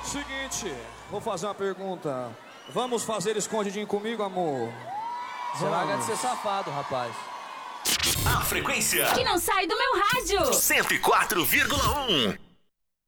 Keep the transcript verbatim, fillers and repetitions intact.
Seguinte, vou fazer uma pergunta. Vamos fazer escondidinho comigo, amor? Você larga de ser safado, rapaz. A frequência que não sai do meu rádio. cento e quatro vírgula um.